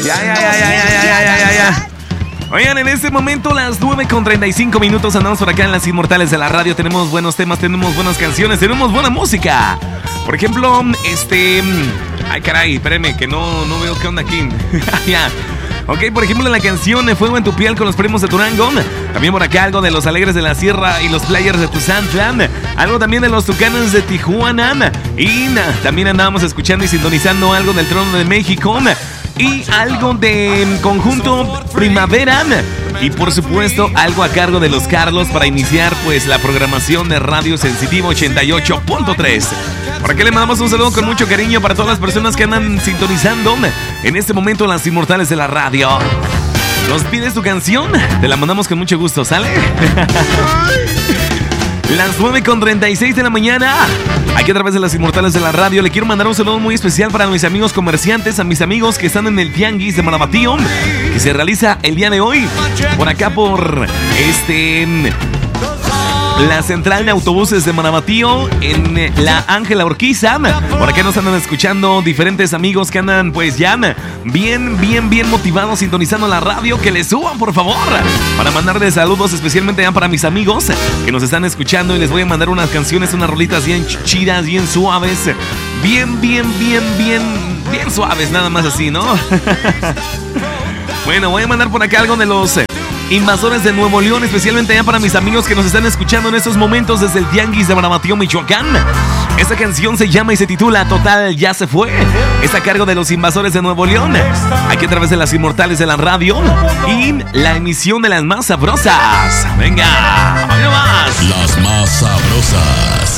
Ya. Oigan, en este momento las 9:35 andamos por acá en Las Inmortales de la Radio. Tenemos buenos temas, tenemos buenas canciones, tenemos buena música. Por ejemplo, ay, caray, espérame, que no veo qué onda aquí. Ya. Ok, por ejemplo, la canción Fuego en tu piel con los Primos de Durango. También por acá algo de los Alegres de la Sierra y los Players de Tuzantlan. Algo también de los Tucanes de Tijuana. Y también andábamos escuchando y sintonizando algo del Trono de México. Y algo de Conjunto Primavera. Y por supuesto, algo a cargo de los Carlos para iniciar pues la programación de Radio Sensitivo 88.3. Por aquí le mandamos un saludo con mucho cariño para todas las personas que andan sintonizando en este momento Las Inmortales de la Radio. ¿Nos pides tu canción? Te la mandamos con mucho gusto, ¿sale? Las 9:36 de la mañana. Aquí a través de Las Inmortales de la Radio le quiero mandar un saludo muy especial para mis amigos comerciantes, a mis amigos que están en el Tianguis de Marabatío, que se realiza el día de hoy por acá por la central de autobuses de Marabatío, en la Ángela Urquiza. Por acá nos andan escuchando diferentes amigos que andan pues ya bien motivados sintonizando la radio. Que le suban, por favor, para mandarles saludos especialmente ya para mis amigos que nos están escuchando. Y les voy a mandar unas canciones, unas rolitas bien chidas, bien suaves. Bien suaves, nada más así, ¿no? Bueno, voy a mandar por acá algo de los Invasores de Nuevo León, especialmente allá para mis amigos que nos están escuchando en estos momentos desde el Tianguis de Marabatío, Michoacán. Esta canción se llama y se titula Total Ya Se Fue. Es a cargo de los Invasores de Nuevo León, aquí a través de Las Inmortales de la Radio y la emisión de las más sabrosas. Venga, vamos más. Las más sabrosas.